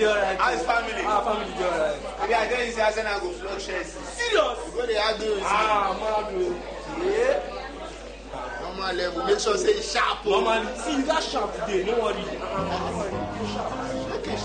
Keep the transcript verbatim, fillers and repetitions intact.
dey alright. How is family? Ah, family dey alright. Maybe I tell you say Arsenal go flog Chelsea. Serious? You go dey argue with me. Ah, man, yeah. Normal level, make sure say e sharp. Normally, see you got sharp today. No worry. Uh, no worry. You sharp.